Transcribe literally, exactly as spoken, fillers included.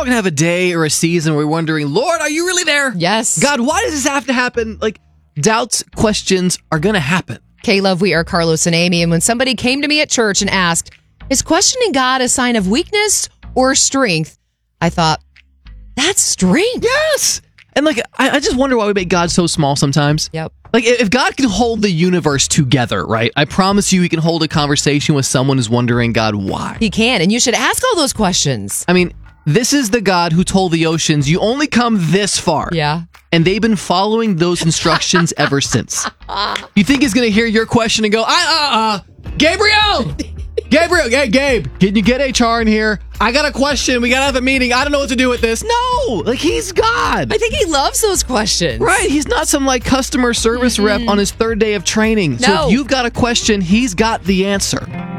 all gonna have a day or a season where we're wondering, Lord, are you really there? Yes. God, why does this have to happen? Like, doubts, questions are gonna happen. K-Love, we are Carlos and Amy. And when somebody came to me at church and asked, is questioning God a sign of weakness or strength? I thought, that's strength. Yes. And like, I, I just wonder why we make God so small sometimes. Yep. Like, if God can hold the universe together, right? I promise you, he can hold a conversation with someone who's wondering, God, why? He can. And you should ask all those questions. I mean, this is the God who told the oceans, you only come this far. Yeah. And they've been following those instructions ever since. You think he's going to hear your question and go, uh, uh, uh, Gabriel! Gabriel, hey, Gabe, can you get H R in here? I got a question. We got to have a meeting. I don't know what to do with this. No, like, he's God. I think he loves those questions. Right. He's not some like customer service mm-hmm. rep on his third day of training. So no. if you've got a question, he's got the answer.